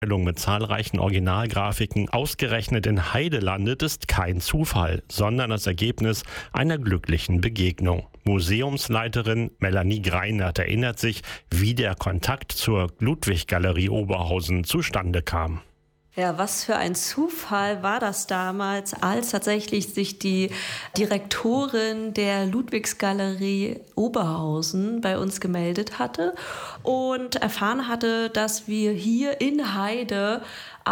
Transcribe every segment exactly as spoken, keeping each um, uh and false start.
Mit zahlreichen Originalgrafiken ausgerechnet in Heide landet, ist kein Zufall, sondern das Ergebnis einer glücklichen Begegnung. Museumsleiterin Melanie Greinert erinnert sich, wie der Kontakt zur Ludwig-Galerie Oberhausen zustande kam. Ja, was für ein Zufall war das damals, als tatsächlich sich die Direktorin der Ludwigsgalerie Oberhausen bei uns gemeldet hatte und erfahren hatte, dass wir hier in Heide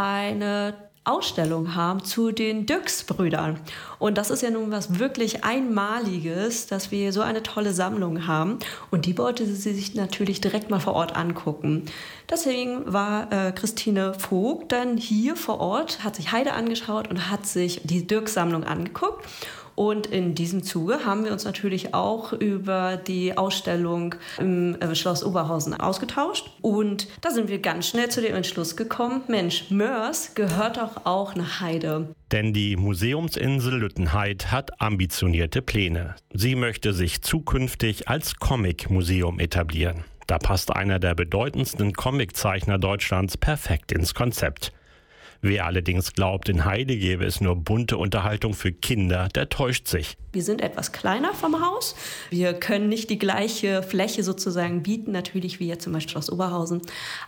eine Ausstellung haben zu den Dirks-Brüdern. Und das ist ja nun was wirklich Einmaliges, dass wir so eine tolle Sammlung haben. Und die wollte sie sich natürlich direkt mal vor Ort angucken. Deswegen war äh, Christine Vogt dann hier vor Ort, hat sich Heide angeschaut und hat sich die Dirks-Sammlung angeguckt. Und in diesem Zuge haben wir uns natürlich auch über die Ausstellung im Schloss Oberhausen ausgetauscht. Und da sind wir ganz schnell zu dem Entschluss gekommen, Mensch, Moers gehört doch auch nach Heide. Denn die Museumsinsel Lüttenheid hat ambitionierte Pläne. Sie möchte sich zukünftig als Comic-Museum etablieren. Da passt einer der bedeutendsten Comiczeichner Deutschlands perfekt ins Konzept. Wer allerdings glaubt, in Heide gäbe es nur bunte Unterhaltung für Kinder, der täuscht sich. Wir sind etwas kleiner vom Haus. Wir können nicht die gleiche Fläche sozusagen bieten, natürlich wie jetzt zum Beispiel Schloss Oberhausen.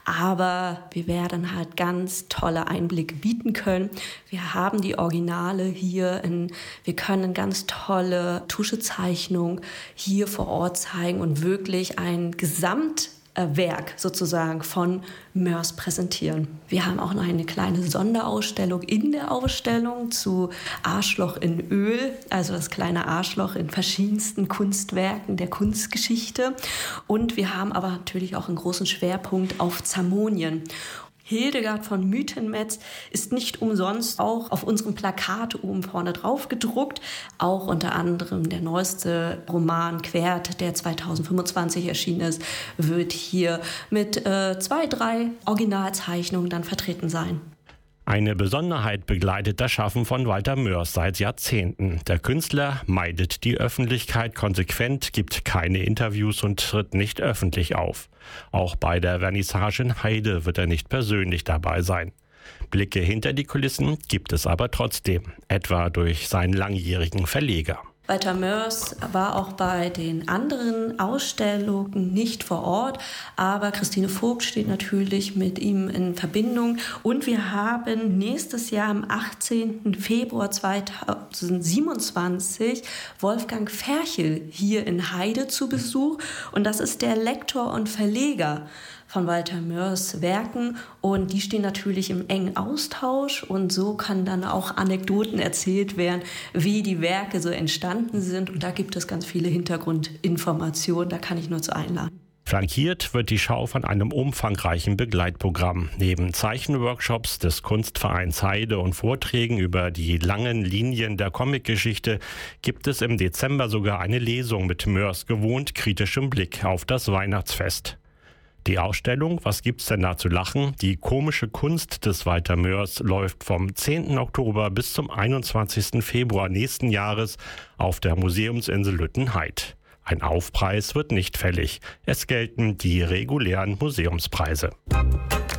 Aber wir werden halt ganz tolle Einblicke bieten können. Wir haben die Originale hier. In, wir können ganz tolle Tuschezeichnungen hier vor Ort zeigen und wirklich ein Gesamt Werk sozusagen von Moers präsentieren. Wir haben auch noch eine kleine Sonderausstellung in der Ausstellung zu Arschloch in Öl, also das kleine Arschloch in verschiedensten Kunstwerken der Kunstgeschichte. Und wir haben aber natürlich auch einen großen Schwerpunkt auf Zamonien. Hildegard von Mythenmetz ist nicht umsonst auch auf unserem Plakat oben vorne drauf gedruckt. Auch unter anderem der neueste Roman Quert, der zweitausendfünfundzwanzig erschienen ist, wird hier mit äh, zwei, drei Originalzeichnungen dann vertreten sein. Eine Besonderheit begleitet das Schaffen von Walter Moers seit Jahrzehnten. Der Künstler meidet die Öffentlichkeit konsequent, gibt keine Interviews und tritt nicht öffentlich auf. Auch bei der Vernissage in Heide wird er nicht persönlich dabei sein. Blicke hinter die Kulissen gibt es aber trotzdem, etwa durch seinen langjährigen Verleger. Walter Moers war auch bei den anderen Ausstellungen nicht vor Ort, aber Christine Vogt steht natürlich mit ihm in Verbindung. Und wir haben nächstes Jahr am achtzehnten Februar zweitausendsiebenundzwanzig Wolfgang Ferchel hier in Heide zu Besuch. Und das ist der Lektor und Verleger von Walter Moers Werken, und die stehen natürlich im engen Austausch, und so kann dann auch Anekdoten erzählt werden, wie die Werke so entstanden sind, und da gibt es ganz viele Hintergrundinformationen, da kann ich nur zu einladen. Flankiert wird die Schau von einem umfangreichen Begleitprogramm. Neben Zeichenworkshops des Kunstvereins Heide und Vorträgen über die langen Linien der Comicgeschichte gibt es im Dezember sogar eine Lesung mit Moers gewohnt kritischem Blick auf das Weihnachtsfest. Die Ausstellung "Was gibt's denn da zu lachen? Die komische Kunst des Walter Moers" läuft vom zehnten Oktober bis zum einundzwanzigsten Februar nächsten Jahres auf der Museumsinsel Lüttenheid. Ein Aufpreis wird nicht fällig. Es gelten die regulären Museumspreise.